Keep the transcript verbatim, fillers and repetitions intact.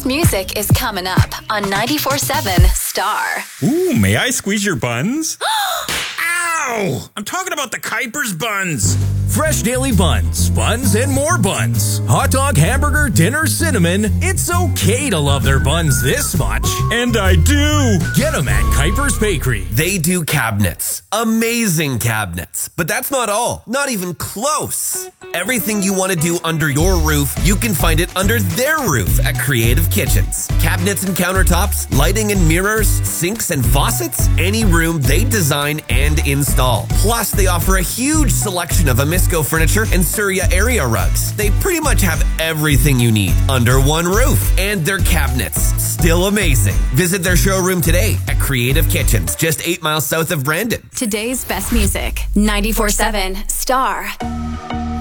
music is coming up on ninety-four seven Star. Ooh, may I squeeze your buns? Ow! I'm talking about the Kuipers buns. Fresh daily buns, buns, and more buns. Hot dog, hamburger, dinner, cinnamon. It's okay to love their buns this much. And I do. Get them at Kuipers Bakery. They do cabinets. Amazing cabinets. But that's not all. Not even close. Everything you want to do under your roof, you can find it under their roof at Creative Kitchens. Cabinets and countertops, lighting and mirrors, sinks and faucets, any room they design and install. Plus, they offer a huge selection of Amisco furniture and Surya area rugs. They pretty much have everything you need under one roof. And their cabinets, still amazing. Visit their showroom today at Creative Kitchens, just eight miles south of Brandon. Today's best music, ninety-four seven Star.